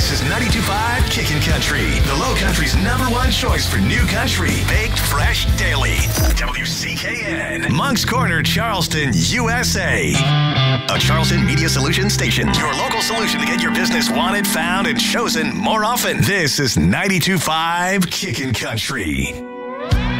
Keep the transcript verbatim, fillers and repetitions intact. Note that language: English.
This is ninety-two point five Kickin' Country, the Low Country's number one choice for new country, baked fresh daily. W C K N, Moncks Corner, Charleston, U S A. A Charleston Media Solutions station, your local solution to get your business wanted, found, and chosen more often. This is ninety-two point five Kickin' Country.